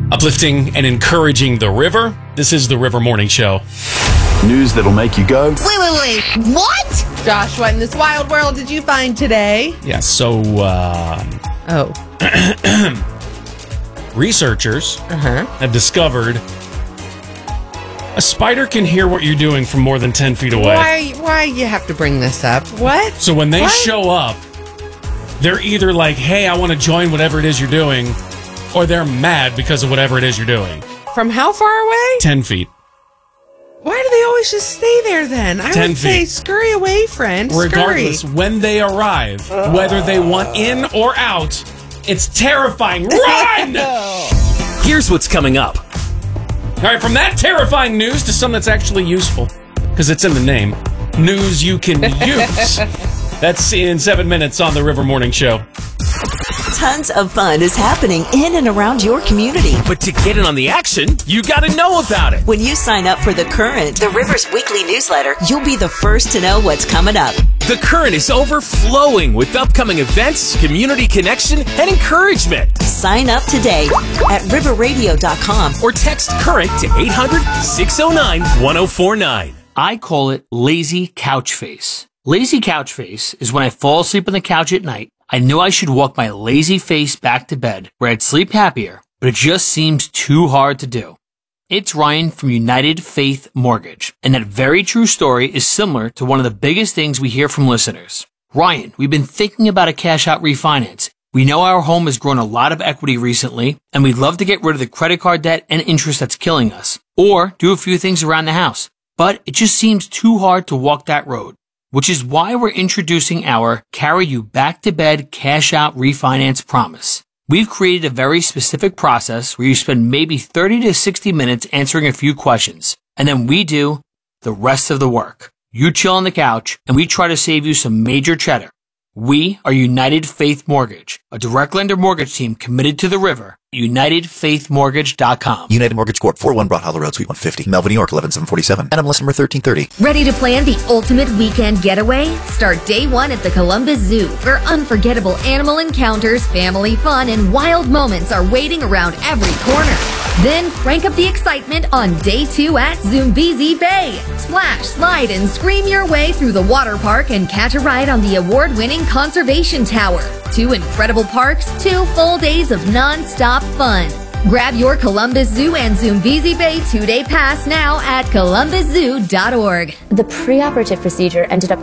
uplifting and encouraging the river. This is the River Morning Show. News that'll make you go, Wait. What? Josh, what in this wild world did you find today? Yeah, so researchers have discovered a spider can hear what you're doing from more than 10 feet away. Why you have to bring this up? What? So when they show up, they're either like, hey, I want to join whatever it is you're doing, or they're mad because of whatever it is you're doing. From how far away? 10 feet. Why do they always just stay there then? I 10 would say feet. scurry away, friend. Regardless, when they arrive, whether they want in or out, it's terrifying. Run! Here's what's coming up. All right, from that terrifying news to some that's actually useful, because it's in the name, news you can use. That's in 7 minutes on the River Morning Show. Tons of fun is happening in and around your community. But to get in on the action, you gotta know about it. When you sign up for The Current, the River's weekly newsletter, you'll be the first to know what's coming up. The Current is overflowing with upcoming events, community connection, and encouragement. Sign up today at riverradio.com or text Current to 800-609-1049. I call it lazy couch face. Lazy couch face is when I fall asleep on the couch at night. I know I should walk my lazy face back to bed where I'd sleep happier, but it just seems too hard to do. It's Ryan from United Faith Mortgage, and that very true story is similar to one of the biggest things we hear from listeners. Ryan, we've been thinking about a cash-out refinance. We know our home has grown a lot of equity recently, and we'd love to get rid of the credit card debt and interest that's killing us, or do a few things around the house. But it just seems too hard to walk that road, which is why we're introducing our Carry You Back to Bed Cash Out Refinance Promise. We've created a very specific process where you spend maybe 30 to 60 minutes answering a few questions, and then we do the rest of the work. You chill on the couch, and we try to save you some major cheddar. We are United Faith Mortgage, a direct lender mortgage team committed to the river. UnitedFaithMortgage.com. United Mortgage Corp. 401 Broad Hollow Road, Suite 150, Melvin, New York, 11747. NMLS number 1330. Ready to plan the ultimate weekend getaway? Start day one at the Columbus Zoo, where unforgettable animal encounters, family fun, and wild moments are waiting around every corner. Then crank up the excitement on day two at Zoombezi Bay. Splash, slide, and scream your way through the water park and catch a ride on the award-winning Conservation Tower. 2 incredible parks, 2 full days of non-stop fun. Grab your Columbus Zoo and Zoombezi Bay 2-day pass now at columbuszoo.org. The preoperative procedure ended up